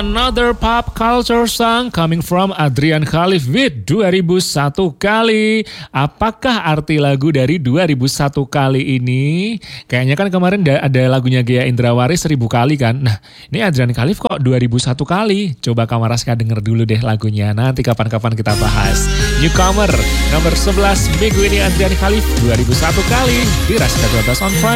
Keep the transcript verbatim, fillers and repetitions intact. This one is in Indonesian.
another pop culture song coming from Adrian Khalif with dua ribu satu kali. Apakah arti lagu dari dua ribu satu kali ini? Kayaknya kan kemarin ada lagunya Gea Indrawari seribu kali kan. Nah, ini Adrian Khalif kok dua ribu satu kali. Coba Kamaraska denger dulu deh lagunya. Nanti kapan-kapan kita bahas. Newcomer nomor sebelas minggu ini Adrian Khalif dua ribu satu kali di Rasika dua belas on Friday.